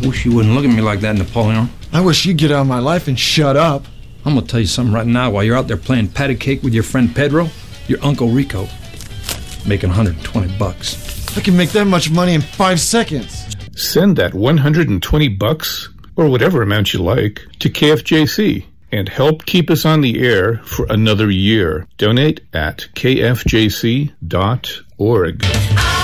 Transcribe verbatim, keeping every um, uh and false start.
Wish you wouldn't look at me like that, Napoleon. I wish you'd get out of my life and shut up. I'm gonna tell you something right now. While you're out there playing patty cake with your friend Pedro, your Uncle Rico making one hundred twenty bucks. I can make that much money in five seconds. Send that one hundred twenty bucks, or whatever amount you like, to K F J C and help keep us on the air for another year. Donate at k f j c dot org.